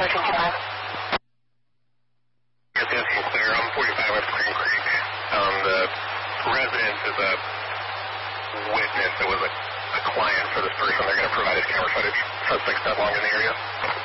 1325. Yes, this is clear. I'm 45 West Green Creek. The resident is a witness that was a client for this person. They're going to provide his camera footage. Suspect's not long in the area.